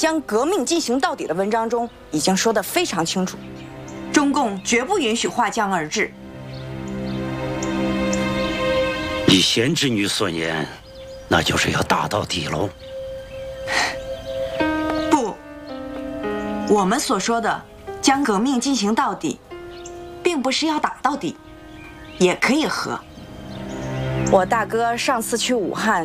将革命进行到底的文章中已经说得非常清楚，中共绝不允许划江而治。 以贤之女所言，那就是要打到底喽。 不，我们所说的将革命进行到底，并不是要打到底，也可以和。我大哥上次去武汉